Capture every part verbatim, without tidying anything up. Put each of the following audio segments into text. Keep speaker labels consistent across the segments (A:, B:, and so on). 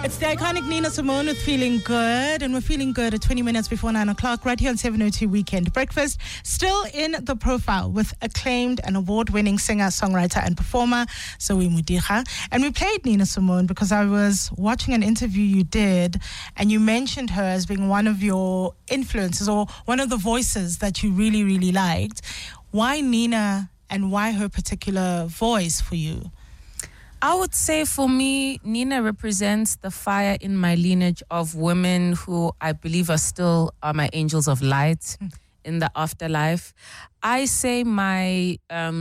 A: It's the iconic Nina Simone with Feeling Good, and we're feeling good at twenty minutes before nine o'clock right here on seven oh two Weekend Breakfast. Still in the profile with acclaimed and award-winning singer, songwriter and performer Zoe Modiga. And we played Nina Simone because I was watching an interview you did and you mentioned her as being one of your influences or one of the voices that you really, really liked. Why Nina and why her particular voice for you?
B: I would say for me, Nina represents the fire in my lineage of women who I believe are still are my angels of light mm. in the afterlife. I say my,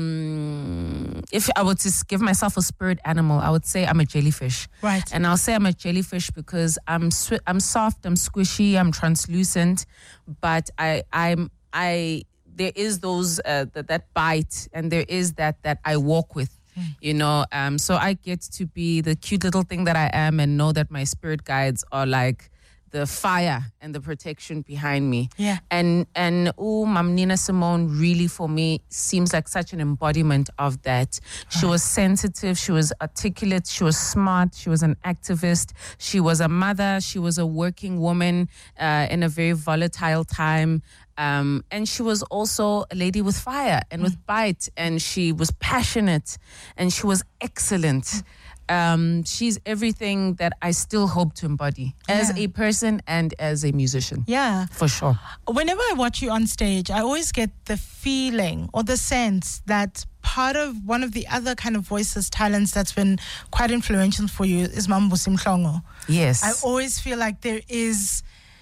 B: um, if I were to give myself a spirit animal, I would say I'm a jellyfish.
A: Right.
B: And I'll say I'm a jellyfish because I'm sw- I'm soft, I'm squishy, I'm translucent, but I I'm I there is those uh, that, that bite, and there is that that I walk with. You know, um, so I get to be the cute little thing that I am and know that my spirit guides are like the fire and the protection behind me.
A: Yeah.
B: And, and oh, Mam Nina Simone really for me seems like such an embodiment of that. She was sensitive, she was articulate, she was smart, she was an activist, she was a mother, she was a working woman uh, in a very volatile time. Um, and she was also a lady with fire and mm. with bite, and she was passionate and she was excellent. Mm. Um, she's everything that I still hope to embody yeah. as a person and as a musician.
A: Yeah.
B: For sure.
A: Whenever I watch you on stage, I always get the feeling or the sense that part of one of the other kind of voices, talents that's been quite influential for you is Mambusi Mhlongo.
B: Yes.
A: I always feel like there is...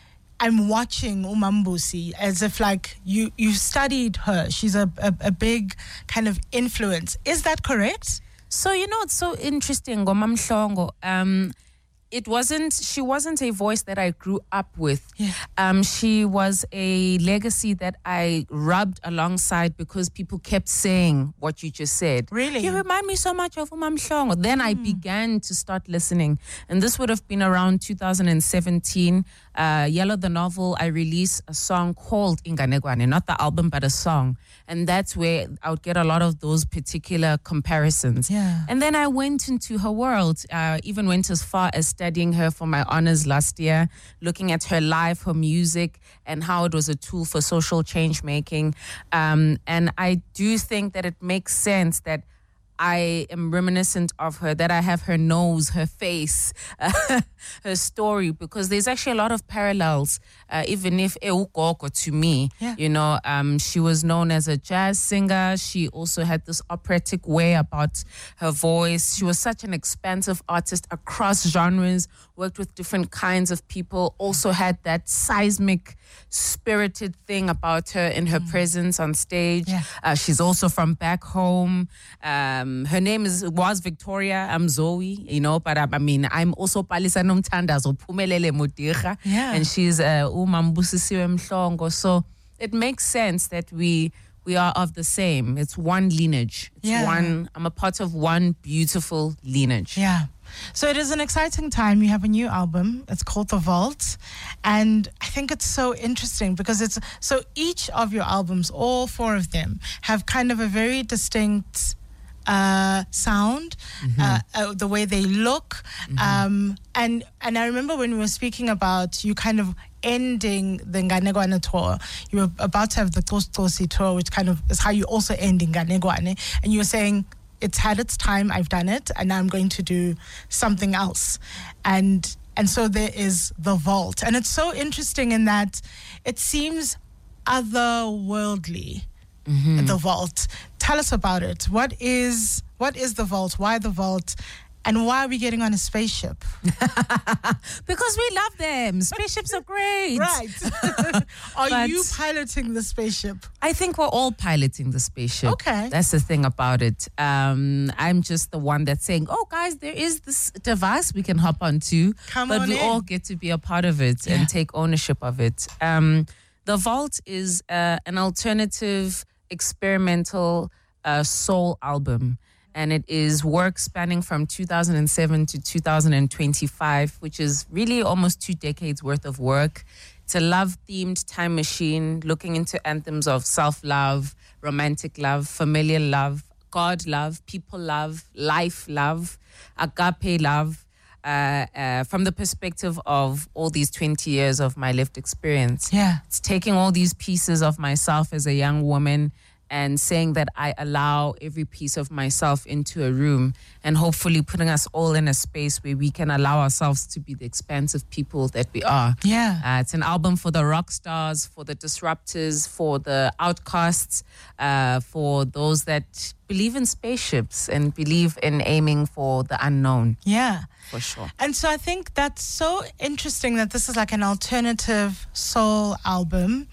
A: I'm watching Umambusi as if like you you studied her. She's a, a, a big kind of influence. Is that correct?
B: So, you know, it's so interesting, Ngoma Mhlongo. Um, it wasn't, she wasn't a voice that I grew up with.
A: Yeah.
B: Um, she was a legacy that I rubbed alongside because people kept saying what you just said.
A: Really?
B: You remind me so much of Uma Mhlongo. Then mm. I began to start listening. And this would have been around two thousand seventeen. Uh, Yellow the Novel, I released a song called Inganekwane, not the album, but a song. And that's where I would get a lot of those particular comparisons.
A: Yeah.
B: And then I went into her world, uh, even went as far as studying her for my honors last year, looking at her life, her music, and how it was a tool for social change making. Um, and I do think that it makes sense that I am reminiscent of her, that I have her nose, her face, uh, her story, because there's actually a lot of parallels, uh, even if Eukoko to me,
A: yeah.
B: you know, um, she was known as a jazz singer. She also had this operatic way about her voice. She was such an expansive artist across genres, worked with different kinds of people, also had that seismic, spirited thing about her in her mm. presence on stage.
A: Yeah.
B: Uh, she's also from back home. Um, her name is was Victoria. I'm Zoe, you know, but I, I mean, I'm also Palisa Nomtandazo, Pumelele Modiga,
A: yeah.
B: and she's uh, Umambusisiwe Mhlongo. So it makes sense that we we are of the same. It's one lineage. It's
A: yeah.
B: one. I'm a part of one beautiful lineage.
A: Yeah. So it is an exciting time. You have a new album. It's called The Vault. And I think it's so interesting because it's, so each of your albums, all four of them, have kind of a very distinct uh, sound, mm-hmm. uh, uh, the way they look. Mm-hmm. Um, and, and I remember when we were speaking about you kind of ending the Nganekwane tour, you were about to have the Tostosi tour, which kind of is how you also end Nganekwane. And you were saying, it's had its time, I've done it, and now I'm going to do something else. And and so there is The Vault. And it's so interesting in that it seems otherworldly, mm-hmm. The Vault. Tell us about it. What is what is The Vault? Why The Vault? And why are we getting on a spaceship?
B: Because we love them. Spaceships are great.
A: Right. Are
B: But
A: you piloting the spaceship?
B: I think we're all piloting the spaceship.
A: Okay.
B: That's the thing about it. Um, I'm just the one that's saying, oh, guys, there is this device we can hop onto.
A: Come
B: but
A: on
B: we
A: in.
B: all get to be a part of it
A: Yeah.
B: and take ownership of it. Um, the Vault is uh, an alternative, experimental uh, soul album. And it is work spanning from two thousand seven to two thousand twenty-five, which is really almost two decades worth of work. It's a love-themed time machine looking into anthems of self-love, romantic love, familiar love, God love, people love, life love, agape love, uh, uh, from the perspective of all these twenty years of my lived experience.
A: Yeah.
B: It's taking all these pieces of myself as a young woman and saying that I allow every piece of myself into a room and hopefully putting us all in a space where we can allow ourselves to be the expansive people that we are.
A: Yeah.
B: Uh, it's an album for the rock stars, for the disruptors, for the outcasts, uh, for those that believe in spaceships and believe in aiming for the unknown.
A: Yeah.
B: For sure.
A: And so I think that's so interesting that this is like an alternative soul album.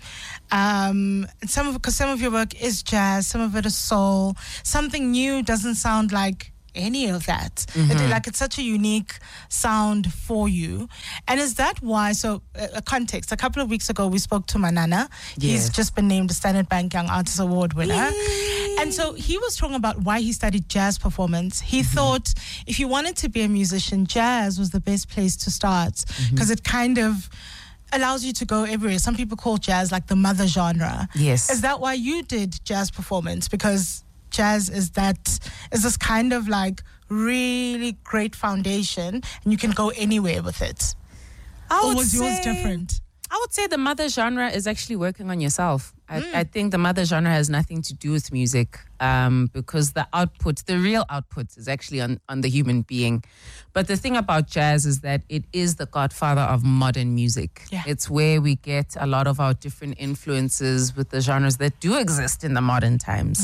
A: Um, and some of because some of your work is jazz, some of it is soul. Something new doesn't sound like any of that.
B: Mm-hmm.
A: It, like it's such a unique sound for you. And is that why? So uh, a context. A couple of weeks ago, we spoke to Manana. He's
B: Yes.
A: just been named a Standard Bank Young Artist Award winner.
B: Yay.
A: And so he was talking about why he studied jazz performance. He
B: Mm-hmm.
A: thought if you wanted to be a musician, jazz was the best place to start because
B: Mm-hmm.
A: it kind of allows you to go everywhere. Some people call jazz like the mother genre.
B: Yes.
A: Is that why you did jazz performance? Because jazz is that is this kind of like really great foundation and you can go anywhere with it.
B: I
A: Or
B: would
A: was yours
B: say-
A: different?
B: I would say the mother genre is actually working on yourself. I,
A: Mm.
B: I think the mother genre has nothing to do with music um, because the output, the real output is actually on, on the human being. But the thing about jazz is that it is the godfather of modern music.
A: Yeah.
B: It's where we get a lot of our different influences with the genres that do exist in the modern times.
A: Mm.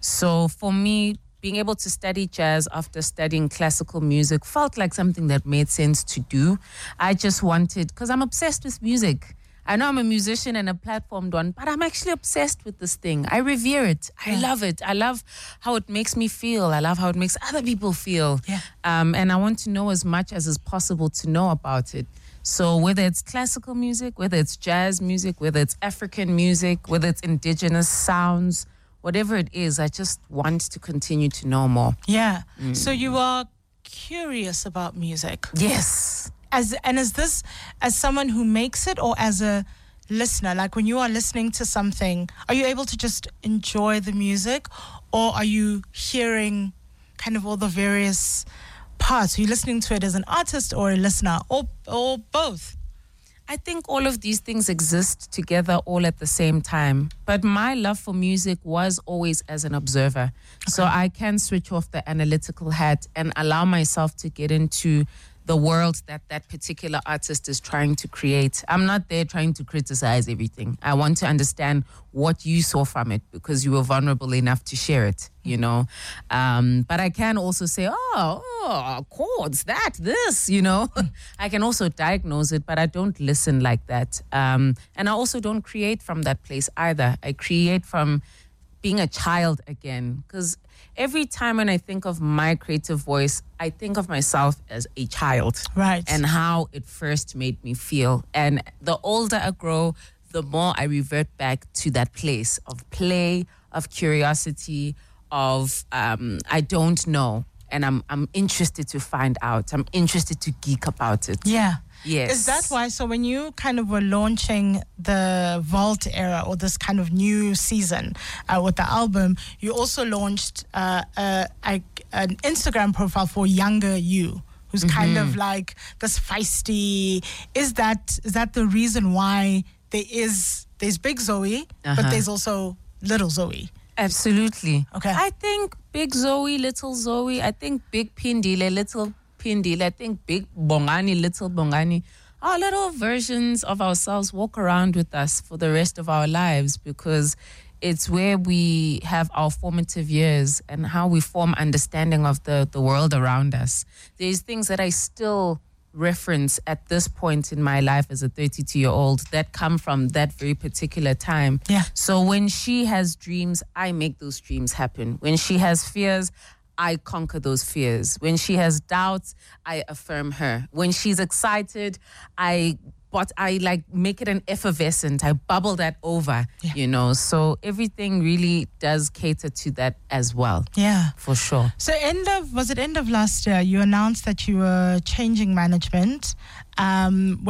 B: So for me, being able to study jazz after studying classical music felt like something that made sense to do. I just wanted, because I'm obsessed with music. I know I'm a musician and a platformed one, but I'm actually obsessed with this thing. I revere it. I
A: Yeah.
B: love it. I love how it makes me feel. I love how it makes other people feel.
A: Yeah.
B: Um, and I want to know as much as is possible to know about it. So whether it's classical music, whether it's jazz music, whether it's African music, whether it's indigenous sounds, whatever it is, I just want to continue to know more.
A: Yeah.
B: Mm.
A: So you are curious about music.
B: Yes.
A: As and is this as someone who makes it or as a listener? Like when you are listening to something, are you able to just enjoy the music or are you hearing kind of all the various parts? Are you listening to it as an artist or a listener or or both?
B: I think all of these things exist together all at the same time. But my love for music was always as an observer. So I can switch off the analytical hat and allow myself to get into the world that that particular artist is trying to create. I'm not there trying to criticize everything. I want to understand what you saw from it because you were vulnerable enough to share it, you know. Um, but I can also say, oh, oh, chords, that, this, you know. I can also diagnose it, but I don't listen like that. Um, and I also don't create from that place either. I create from being a child again, because every time when I think of my creative voice, I think of myself as a child.
A: Right.
B: And how it first made me feel. And the older I grow, the more I revert back to that place of play, of curiosity, of um, I don't know. And I'm I'm interested to find out. I'm interested to geek about it.
A: Yeah.
B: Yes.
A: Is that why? So when you kind of were launching the Vault era or this kind of new season uh, with the album, you also launched uh, a, a, an Instagram profile for younger you, who's mm-hmm. kind of like this feisty. Is that is that the reason why there is there's Big Zoe, uh-huh. but there's also Little Zoe?
B: Absolutely.
A: Okay.
B: I think Big Zoe, Little Zoe. I think Big Pindile, Little Pindile. I think Big Bongani, Little Bongani. Our little versions of ourselves walk around with us for the rest of our lives because it's where we have our formative years and how we form understanding of the, the world around us. There's things that I still reference at this point in my life as a thirty-two-year-old that come from that very particular time.
A: Yeah.
B: So when she has dreams, I make those dreams happen. When she has fears, I conquer those fears. When she has doubts, I affirm her. When she's excited, I but I like make it an effervescent. I bubble that over,
A: yeah.
B: you know. So everything really does cater to that as well.
A: Yeah.
B: For sure.
A: So end of, was it end of last year, you announced that you were changing management, um, which I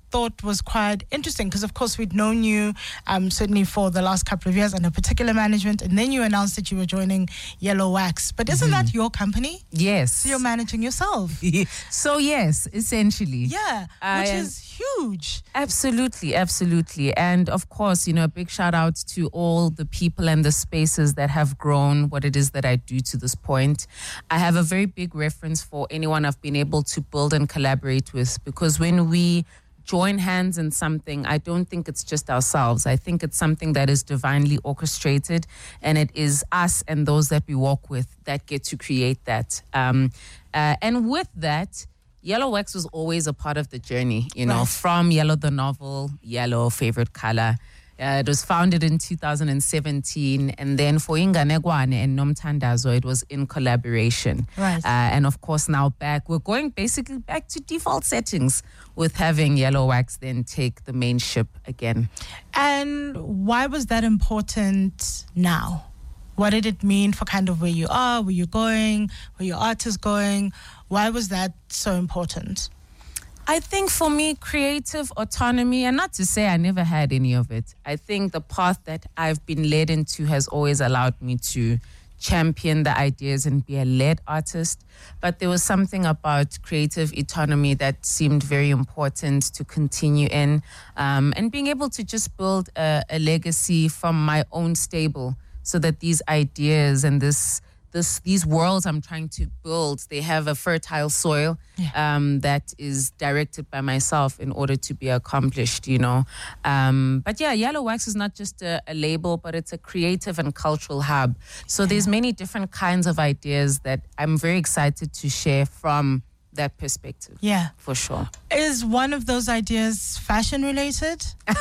A: thought was quite interesting because, of course, we'd known you um, certainly for the last couple of years under particular management, and then you announced that you were joining Yellow Wax. But isn't mm-hmm. that your company?
B: Yes.
A: So you're managing yourself.
B: So, yes, essentially.
A: Yeah,
B: uh,
A: which is huge.
B: Absolutely, absolutely. And, of course, you know, a big shout out to all the people and the spaces that have grown what it is that I do to this point. I have a very big reference for anyone I've been able to build and collaborate with, because when we join hands in something, I don't think it's just ourselves. I think it's something that is divinely orchestrated, and it is us and those that we walk with that get to create that. Um, uh, and with that, Yellow Wax was always a part of the journey, you know, right. From Yellow the novel, yellow, favorite color. Uh, it was founded in two thousand seventeen, and then for Inganegwane and Nomtandazo, it was in collaboration.
A: Right.
B: Uh, and of course, now back, we're going basically back to default settings with having Yellow Wax then take the main ship again.
A: And why was that important now? What did it mean for kind of where you are, where you're going, where your art is going? Why was that so important?
B: I think for me, creative autonomy, and not to say I never had any of it. I think the path that I've been led into has always allowed me to champion the ideas and be a led artist. But there was something about creative autonomy that seemed very important to continue in, um, and being able to just build a, a legacy from my own stable so that these ideas and this This, these worlds I'm trying to build, they have a fertile soil yeah. um, that is directed by myself in order to be accomplished, you know. Um, but yeah, Yellow Wax is not just a, a label, but it's a creative and cultural hub. So yeah. there's many different kinds of ideas that I'm very excited to share from that perspective.
A: Yeah.
B: For sure.
A: Is one of those ideas fashion related?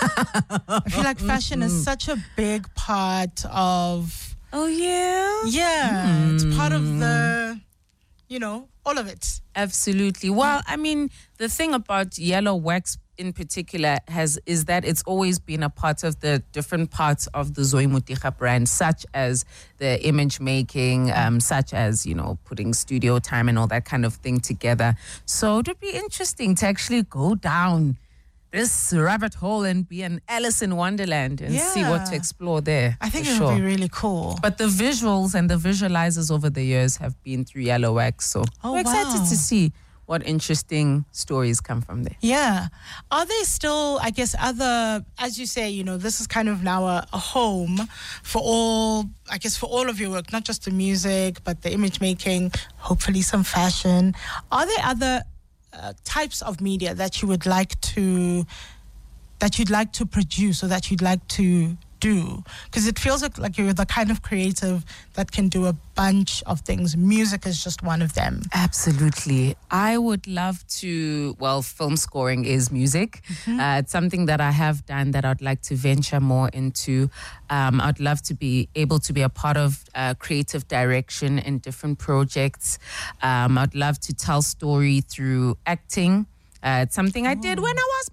A: I feel like fashion is such a big part of...
B: Oh, yeah?
A: Yeah. Mm. It's part of the, you know, all of it.
B: Absolutely. Well, I mean, the thing about Yellow Wax in particular has is that it's always been a part of the different parts of the Zoe Modiga brand, such as the image making, um, such as, you know, putting studio time and all that kind of thing together. So it would be interesting to actually go down this rabbit hole and be an Alice in Wonderland and
A: yeah.
B: see what to explore there.
A: I think it
B: sure.
A: would be really cool.
B: But the visuals and the visualizers over the years have been through Yellow Wax, so
A: oh,
B: we're excited
A: wow.
B: to see what interesting stories come from there.
A: Yeah. Are there still, I guess, other, as you say, you know, this is kind of now a, a home for all, I guess, for all of your work, not just the music, but the image making, hopefully some fashion. Are there other Uh, types of media that you would like to that you'd like to produce or that you'd like to do? Because it feels like, like you're the kind of creative that can do a bunch of things. Music is just one of them.
B: Absolutely. I would love to, well, film scoring is music. Mm-hmm. Uh, it's something that I have done that I'd like to venture more into. Um, I'd love to be able to be a part of uh, creative direction in different projects. Um, I'd love to tell story through acting. Uh, it's something I oh. did when I was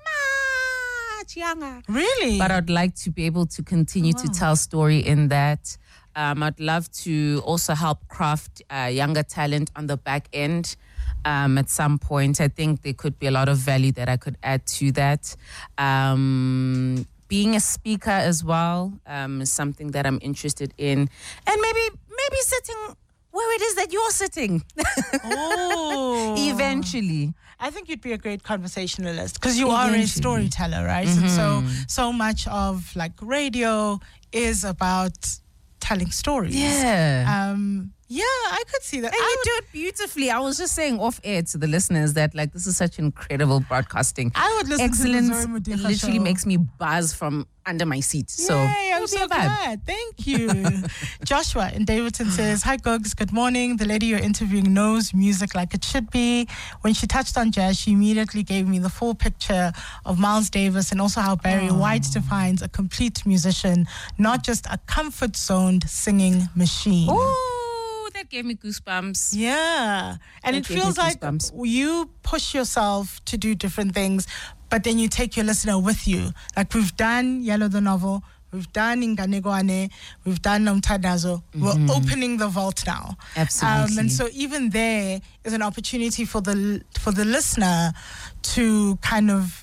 B: much younger.
A: Really?
B: But I'd like to be able to continue oh, wow. to tell story in that. Um, I'd love to also help craft uh, younger talent on the back end. Um, at some point, I think there could be a lot of value that I could add to that. Um, being a speaker as well um, is something that I'm interested in, and maybe maybe sitting where it is that you're sitting.
A: Oh,
B: eventually.
A: I think you'd be a great conversationalist because you eventually. are a storyteller, right? Mm-hmm. And so so much of like radio is about telling stories.
B: Yeah.
A: Um, yeah, I could see that.
B: And
A: I
B: you
A: would,
B: do it beautifully. I was just saying off air to the listeners that like this is such incredible broadcasting.
A: I would listen
B: Excellence
A: to the Zoe Modiga
B: literally
A: show.
B: makes me buzz from under my seat. So
A: Yay, I'm so glad. Thank you. Joshua in Davidson says, hi, Gogs. Good morning. The lady you're interviewing knows music like it should be. When she touched on jazz, she immediately gave me the full picture of Miles Davis and also how Barry oh. White defines a complete musician, not just a comfort-zoned singing machine.
B: Ooh, that gave me goosebumps.
A: Yeah. And
B: that
A: it feels like you push yourself to do different things, but then you take your listener with you. Like we've done Yellow the novel, we've done Inganegwane, we've done Nomtandazo. Mm-hmm. We're opening the vault now.
B: Absolutely.
A: Um, and so even there is an opportunity for the for the listener to kind of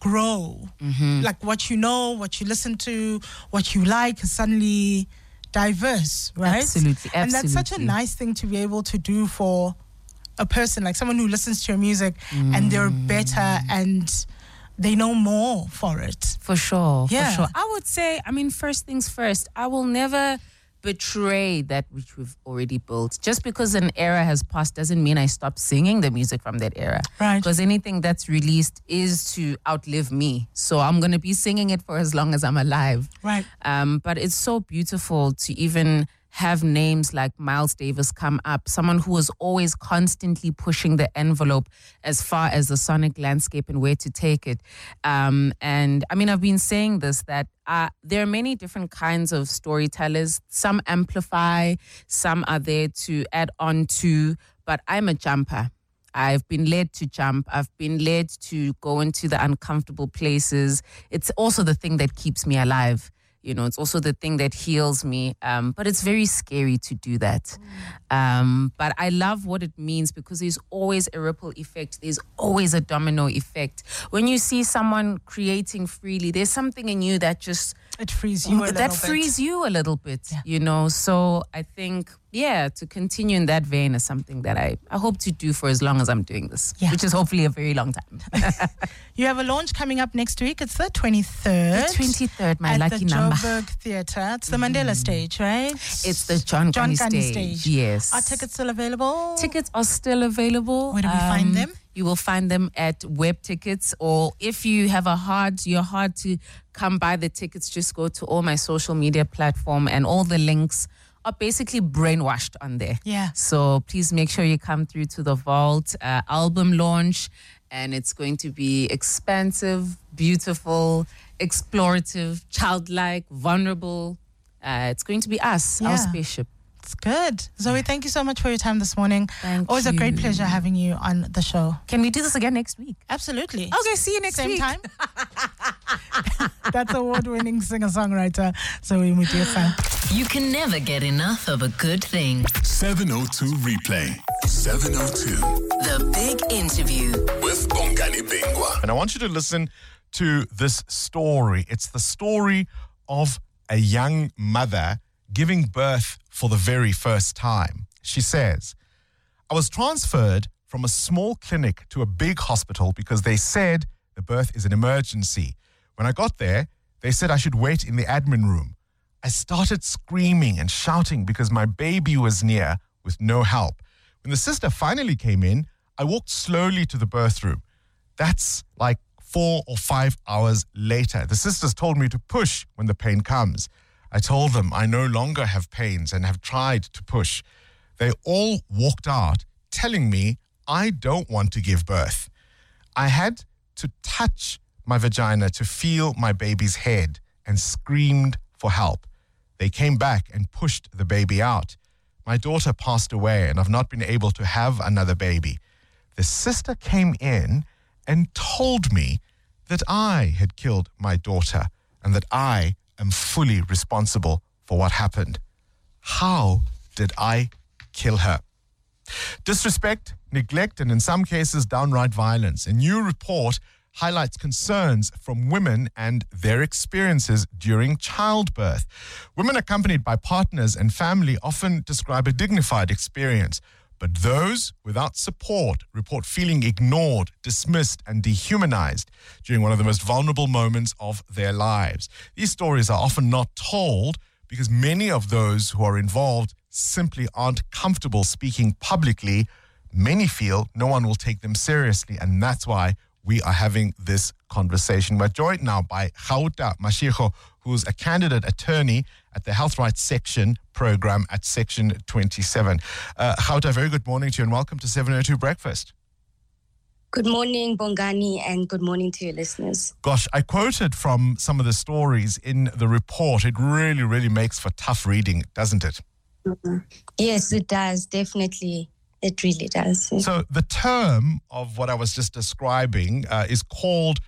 A: grow.
B: Mm-hmm.
A: Like what you know, what you listen to, what you like is suddenly diverse, right?
B: Absolutely,
A: And that's such a
B: absolutely.
A: nice thing to be able to do for a person, like someone who listens to your music and they're better and they know more for it.
B: For sure,
A: Yeah.
B: for sure. I would say, I mean, first things first, I will never betray that which we've already built. Just because an era has passed doesn't mean I stop singing the music from that era.
A: Right.
B: Because anything that's released is to outlive me. So I'm going to be singing it for as long as I'm alive.
A: Right.
B: Um, but it's so beautiful to even have names like Miles Davis come up, someone who was always constantly pushing the envelope as far as the sonic landscape and where to take it. Um, and I mean, I've been saying this, that uh, there are many different kinds of storytellers. Some amplify, some are there to add on to, but I'm a jumper. I've been led to jump. I've been led to go into the uncomfortable places. It's also the thing that keeps me alive. You know, it's also the thing that heals me. Um, but it's very scary to do that. Um, but I love what it means because there's always a ripple effect. There's always a domino effect. When you see someone creating freely, there's something in you that just...
A: It frees you a little
B: that
A: bit.
B: frees you a little bit,
A: Yeah.
B: you know. So I think, yeah, to continue in that vein is something that I, I hope to do for as long as I'm doing this,
A: Yeah.
B: which is hopefully a very long time.
A: You have a launch coming up next week. It's the twenty-third.
B: The twenty-third, my
A: at
B: lucky
A: the
B: number.
A: Joburg Theatre. It's the Mandela stage, right?
B: It's the John,
A: John
B: Kani
A: Kani
B: stage.
A: stage.
B: Yes.
A: Are tickets still available?
B: Tickets are still available.
A: Where do we find them?
B: You will find them at Web Tickets, or if you have a hard, you're hard to come by the tickets, just go to all my social media platform and all the links are basically brainwashed on there.
A: Yeah.
B: So please make sure you come through to the Vault uh, album launch, and it's going to be expansive, beautiful, explorative, childlike, vulnerable. Uh, it's going to be us, our
A: Yeah.
B: spaceship.
A: It's good. Zoe, thank you so much for your time this morning.
B: Thank
A: Always a great
B: you.
A: pleasure having you on the show.
B: Can we do this again next week?
A: Absolutely.
B: Okay, see you next
A: Same
B: week.
A: time. That's award-winning singer-songwriter Zoe Mutesa.
C: You can never get enough of a good thing.
D: seven oh two replay. seven oh two
C: The Big Interview.
D: with Bongani Bingwa. And I want you to listen to this story. It's the story of a young mother giving birth for the very first time. She says, I was transferred from a small clinic to a big hospital because they said the birth is an emergency. When I got there, they said I should wait in the admin room. I started screaming and shouting because my baby was near with no help. When the sister finally came in, I walked slowly to the birth room. That's like four or five hours later. The sisters told me to push when the pain comes. I told them I no longer have pains and have tried to push. They all walked out telling me I don't want to give birth. I had to touch my vagina to feel my baby's head and screamed for help. They came back and pushed the baby out. My daughter passed away and I've not been able to have another baby. The sister came in and told me that I had killed my daughter and that I am fully responsible for what happened. How did I kill her? Disrespect, neglect, and in some cases, downright violence. A new report highlights concerns from women and their experiences during childbirth. Women accompanied by partners and family often describe a dignified experience, but those without support report feeling ignored, dismissed, and dehumanized during one of the most vulnerable moments of their lives. These stories are often not told because many of those who are involved simply aren't comfortable speaking publicly. Many feel no one will take them seriously, and that's why we are having this conversation. We're joined now by Gauta Mashego, who's a candidate attorney at the Health Rights Section program at Section twenty-seven. Uh, Gauta, very good morning to you and welcome to seven oh two Breakfast.
E: Good morning, Bongani, and good morning to your listeners.
D: Gosh, I quoted from some of the stories in the report. It really, really makes for tough reading, doesn't it?
E: Mm-hmm. Yes, it does, definitely. It really does.
D: So the term of what I was just describing uh, is called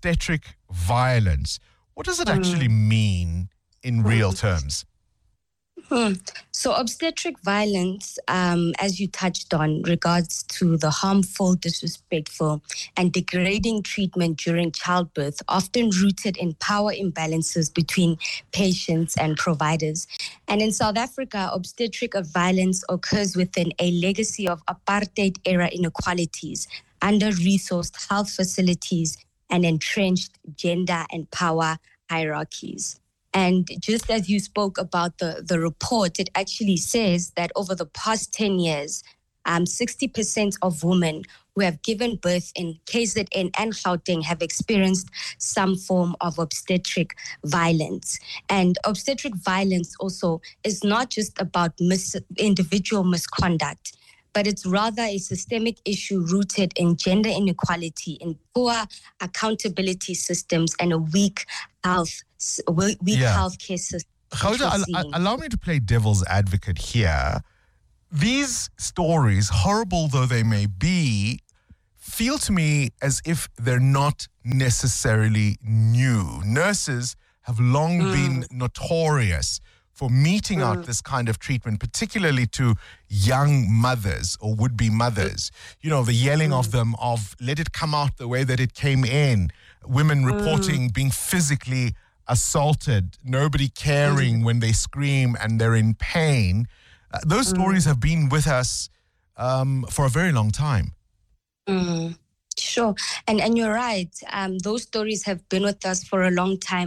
D: obstetric violence. What does it actually mean in real terms?
E: Hmm. So obstetric violence, um, as you touched on, regards to the harmful, disrespectful, and degrading treatment during childbirth, often rooted in power imbalances between patients and providers. And in South Africa, obstetric violence occurs within a legacy of apartheid-era inequalities, under-resourced health facilities, and entrenched gender and power hierarchies. And just as you spoke about the, the report, it actually says that over the past ten years, um, sixty percent of women who have given birth in K Z N and Gauteng have experienced some form of obstetric violence. And obstetric violence also is not just about mis- individual misconduct, but it's rather a systemic issue rooted in gender inequality, in poor accountability systems, and a weak health, weak
D: Yeah.
E: healthcare system.
D: Gouda, al- al- allow me to play devil's advocate here. These stories, horrible though they may be, feel to me as if they're not necessarily new. Nurses have long
E: Mm.
D: been notorious for meting out this kind of treatment, particularly to young mothers or would-be mothers. You know, the yelling of them of, let it come out the way that it came in. Women reporting being physically assaulted, nobody caring when they scream and they're in pain. Uh, those stories have been with us um, for a very long time.
E: Mm. Sure. And, and you're right. Um, those stories have been with us for a long time.